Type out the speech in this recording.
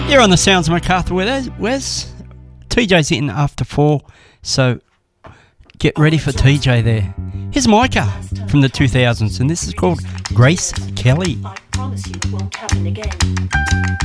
You're on the Sounds of MacArthur with Wes. TJ's in after 4, so get ready for TJ there. Here's Micah from the 2000s, and this is called Grace Kelly. I promise you it won't happen again.